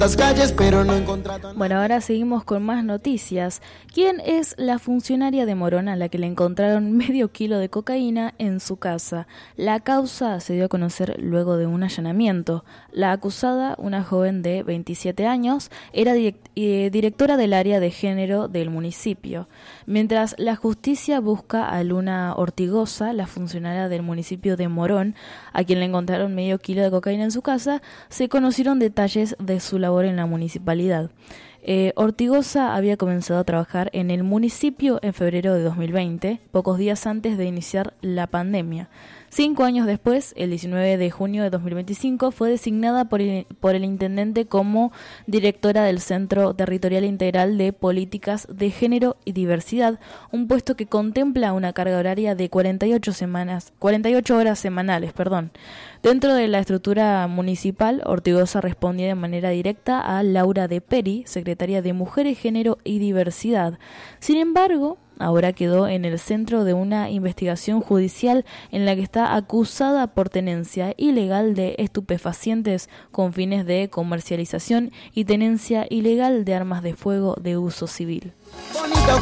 las calles, pero no encontraron. Bueno, ahora seguimos con más noticias. ¿Quién es la funcionaria de Morón a la que le encontraron medio kilo de cocaína en su casa? La causa se dio a conocer luego de un allanamiento. La acusada, una joven de 27 años, era directora del área de género del municipio. Mientras la justicia busca a Luna Ortigosa, la funcionaria del municipio de Morón, a quien le encontraron medio kilo de cocaína en su casa, se conocieron detalles de su labor en la municipalidad. Ortigosa había comenzado a trabajar en el municipio en febrero de 2020, pocos días antes de iniciar la pandemia. 5 años después, el 19 de junio de 2025, fue designada por el intendente como directora del Centro Territorial Integral de Políticas de Género y Diversidad, un puesto que contempla una carga horaria de 48 horas semanales. Dentro de la estructura municipal, Ortigosa respondía de manera directa a Laura De Peri, secretaria de Mujeres, Género y Diversidad. Sin embargo, ahora quedó en el centro de una investigación judicial en la que está acusada por tenencia ilegal de estupefacientes con fines de comercialización y tenencia ilegal de armas de fuego de uso civil.